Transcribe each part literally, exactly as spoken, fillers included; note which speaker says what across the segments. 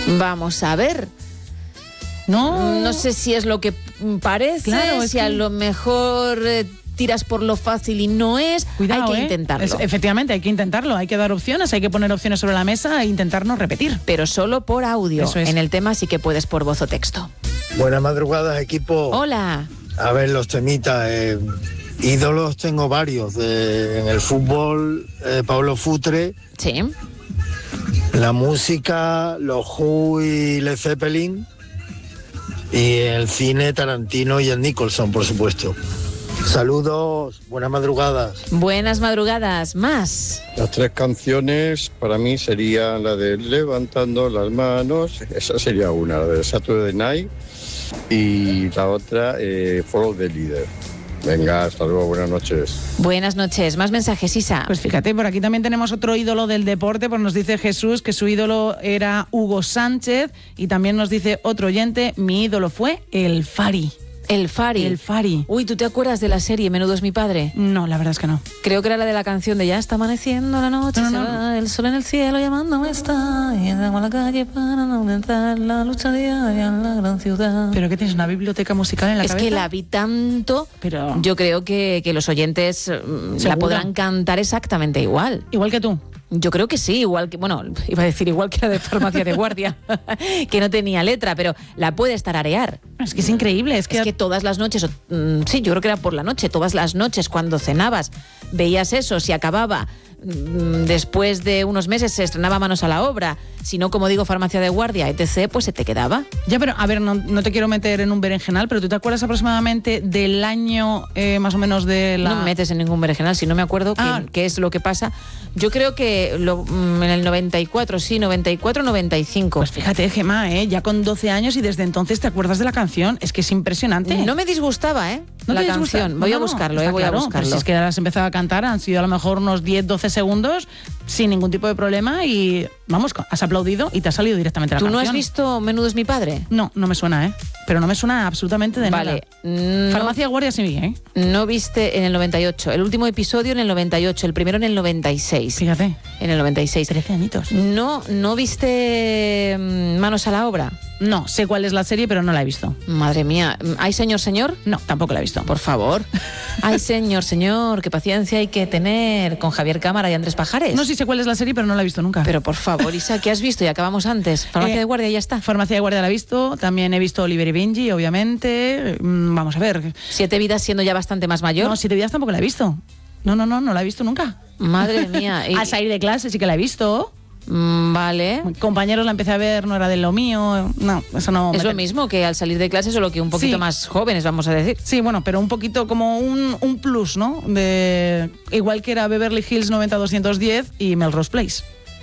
Speaker 1: Vamos a ver.
Speaker 2: No,
Speaker 1: no sé si es lo que parece,
Speaker 2: claro,
Speaker 1: si
Speaker 2: que...
Speaker 1: a lo mejor eh, tiras por lo fácil y no es.
Speaker 2: Cuidado,
Speaker 1: hay que
Speaker 2: ¿eh?
Speaker 1: intentarlo.
Speaker 2: Es, efectivamente, hay que intentarlo, hay que dar opciones, hay que poner opciones sobre la mesa e intentarnos repetir.
Speaker 1: Pero solo por audio.
Speaker 2: Eso es.
Speaker 1: En el tema sí que puedes por voz o texto.
Speaker 3: Buenas madrugadas, equipo.
Speaker 1: Hola.
Speaker 3: A ver, los temitas. Eh, ídolos tengo varios. De, en el fútbol, eh, Pablo Futre.
Speaker 1: Sí.
Speaker 3: La música, los Who y Led Zeppelin. Y el cine, Tarantino y el Nicholson, por supuesto. Saludos, buenas madrugadas.
Speaker 1: Buenas madrugadas, más.
Speaker 4: Las tres canciones para mí serían la de Levantando las manos, esa sería una, la de Saturday Night, y la otra, eh, Follow the Leader. Venga, hasta luego, buenas noches.
Speaker 1: Buenas noches, más mensajes, Isa.
Speaker 2: Pues fíjate, por aquí también tenemos otro ídolo del deporte, pues nos dice Jesús que su ídolo era Hugo Sánchez, y también nos dice otro oyente, mi ídolo fue el Fari.
Speaker 1: El Fari.
Speaker 2: El Fari.
Speaker 1: Uy, ¿tú te acuerdas de la serie Menudo es mi padre?
Speaker 2: No, la verdad es que no.
Speaker 1: Creo que era la de la canción de Ya está amaneciendo la noche, no, no, se va el sol en el cielo llamándome está, y andamos a la calle para no aumentar la lucha diaria en la gran ciudad.
Speaker 2: ¿Pero qué tienes, una biblioteca musical en la
Speaker 1: es
Speaker 2: cabeza?
Speaker 1: Es que la vi tanto,
Speaker 2: pero
Speaker 1: yo creo que, que los oyentes ¿seguro? La podrán cantar exactamente igual.
Speaker 2: Igual que tú.
Speaker 1: Yo creo que sí, igual que, bueno, iba a decir igual que la de Farmacia de Guardia, que no tenía letra, pero la puedes tararear.
Speaker 2: Es que es increíble, es que...
Speaker 1: Es que todas las noches, mmm, sí, yo creo que era por la noche, todas las noches cuando cenabas, veías eso, si acababa, mmm, después de unos meses se estrenaba Manos a la Obra, si no, como digo, Farmacia de Guardia, etcétera, pues se te quedaba.
Speaker 2: Ya, pero a ver, no, no te quiero meter en un berenjenal, pero ¿tú te acuerdas aproximadamente del año eh, más o menos de la...?
Speaker 1: No me metes en ningún berenjenal, si no me acuerdo ah. qué, qué es lo que pasa. Yo creo que lo, en el noventa y cuatro, sí, noventa y cuatro, noventa y cinco.
Speaker 2: Pues fíjate, Gemma, ¿eh? Ya con doce años y desde entonces te acuerdas de la canción. Es que es impresionante.
Speaker 1: No me disgustaba, ¿eh?
Speaker 2: ¿No
Speaker 1: la
Speaker 2: te
Speaker 1: canción.
Speaker 2: Disgusta?
Speaker 1: Voy
Speaker 2: no,
Speaker 1: a buscarlo,
Speaker 2: no,
Speaker 1: ¿eh? Voy
Speaker 2: claro,
Speaker 1: a buscarlo.
Speaker 2: Si es que ahora has empezado a cantar, han sido a lo mejor unos diez, doce segundos sin ningún tipo de problema y, vamos, has aplaudido y te ha salido directamente la
Speaker 1: ¿Tú
Speaker 2: canción.
Speaker 1: ¿Tú no has visto Menudo es mi padre?
Speaker 2: No, no me suena, ¿eh? Pero no me suena absolutamente de
Speaker 1: vale,
Speaker 2: nada.
Speaker 1: No,
Speaker 2: Farmacia de Guardia sí vi, ¿eh?
Speaker 1: No viste en el noventa y ocho. El último episodio en el noventa y ocho, el primero en el noventa y seis.
Speaker 2: Fíjate.
Speaker 1: En el noventa y seis.
Speaker 2: trece añitos.
Speaker 1: No, ¿no viste Manos a la Obra?
Speaker 2: No, sé cuál es la serie, pero no la he visto.
Speaker 1: Madre mía. ¿Hay señor, señor?
Speaker 2: No, tampoco la he visto.
Speaker 1: Por favor. Ay, señor, señor, qué paciencia hay que tener con Javier Cámara y Andrés Pajares.
Speaker 2: No sé si sé cuál es la serie, pero no la he visto nunca.
Speaker 1: Pero por favor, Isa, ¿qué has visto? Y acabamos antes. Farmacia eh, de Guardia, ya está.
Speaker 2: Farmacia de Guardia la he visto. También he visto Oliver y Benji, obviamente. Vamos a ver.
Speaker 1: Siete vidas siendo ya bastante más mayor.
Speaker 2: No, Siete vidas tampoco la he visto. No, no, no, no la he visto nunca.
Speaker 1: Madre mía.
Speaker 2: Y... Al salir de clase sí que la he visto.
Speaker 1: Vale.
Speaker 2: Compañeros la empecé a ver, no era de lo mío. No, eso no.
Speaker 1: Es
Speaker 2: me...
Speaker 1: lo mismo que al salir de clase, solo que un poquito sí. más jóvenes, vamos a decir.
Speaker 2: Sí, bueno, pero un poquito como un, un plus, ¿no? De igual que era Beverly Hills noventa doscientos diez y Melrose Place.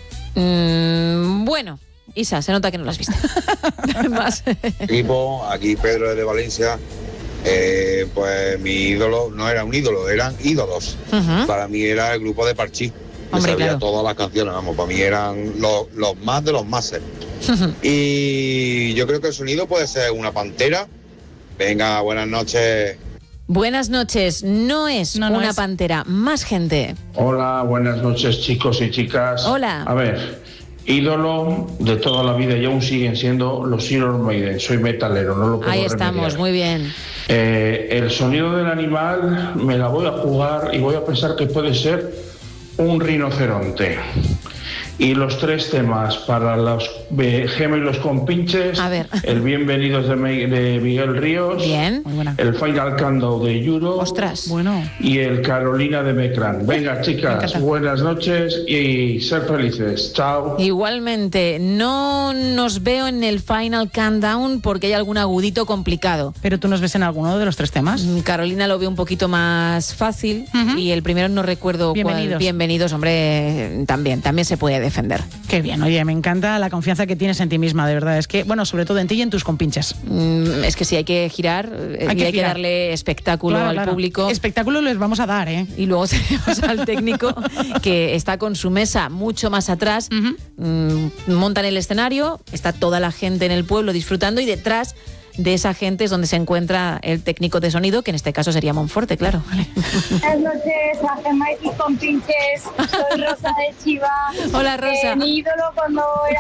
Speaker 1: Mm, bueno, Isa, se nota que no la has visto. Más.
Speaker 5: Equipo, aquí Pedro desde Valencia. Eh, pues mi ídolo no era un ídolo, eran ídolos. Uh-huh. Para mí era el grupo de Parchís. Me
Speaker 1: Hombre,
Speaker 5: sabía
Speaker 1: claro.
Speaker 5: todas las canciones, vamos, para mí eran los, los más de los máses. Uh-huh. Y yo creo que el sonido puede ser una pantera. Venga, buenas noches.
Speaker 1: Buenas noches, no es
Speaker 2: no, no
Speaker 1: una
Speaker 2: es.
Speaker 1: pantera, más gente.
Speaker 6: Hola, buenas noches chicos y chicas.
Speaker 1: Hola.
Speaker 6: A ver, ídolo de toda la vida y aún siguen siendo los Iron Maiden. Soy metalero, no lo puedo
Speaker 1: Ahí estamos,
Speaker 6: remediar.
Speaker 1: muy bien.
Speaker 6: Eh, el sonido del animal me la voy a jugar y voy a pensar que puede ser un rinoceronte. Y los tres temas para los eh, gemelos con pinches.
Speaker 1: A ver.
Speaker 6: El Bienvenidos de, Me- de Miguel Ríos.
Speaker 1: Bien.
Speaker 2: Muy buena.
Speaker 6: El Final Countdown de Yuro.
Speaker 1: Ostras.
Speaker 2: Bueno.
Speaker 6: Y el Carolina de Mecrán. Venga, chicas, buenas noches y ser felices. Chao.
Speaker 1: Igualmente, no nos veo en el Final Countdown porque hay algún agudito complicado.
Speaker 2: ¿Pero tú nos ves en alguno de los tres temas?
Speaker 1: Carolina lo veo un poquito más fácil uh-huh. y el primero no recuerdo
Speaker 2: Bienvenidos.
Speaker 1: cuál. Bienvenidos, hombre, también, también se puede defender.
Speaker 2: Qué bien, oye, me encanta la confianza que tienes en ti misma, de verdad. Es que, bueno, sobre todo en ti y en tus compinches.
Speaker 1: Mm, es que sí, hay que girar
Speaker 2: hay
Speaker 1: y
Speaker 2: que
Speaker 1: hay
Speaker 2: girar.
Speaker 1: que darle espectáculo
Speaker 2: claro,
Speaker 1: al
Speaker 2: claro.
Speaker 1: público.
Speaker 2: Espectáculo les vamos a dar, ¿eh?
Speaker 1: Y luego tenemos al técnico que está con su mesa mucho más atrás, uh-huh. mm, montan el escenario, está toda la gente en el pueblo disfrutando y detrás de esa gente es donde se encuentra el técnico de sonido, que en este caso sería Monforte, claro. Vale.
Speaker 7: Buenas noches, a Gemma y sus compinches. Soy Rosa de Chiva.
Speaker 1: Hola, Rosa.
Speaker 7: Eh, mi ídolo cuando era